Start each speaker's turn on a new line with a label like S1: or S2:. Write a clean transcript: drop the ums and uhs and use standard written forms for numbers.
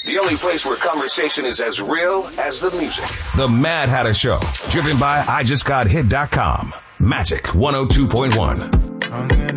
S1: The only place where conversation is as real as the music. The Mad Hatter Show, driven by IJustGotHit.com. Magic 102.1.